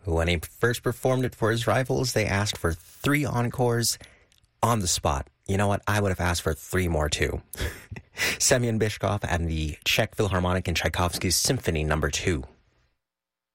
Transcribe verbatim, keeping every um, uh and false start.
When he first performed it for his rivals, they asked for three encores on the spot. You know what? I would have asked for three more, too. Semyon Bychkov and the Czech Philharmonic in Tchaikovsky's Symphony Number two.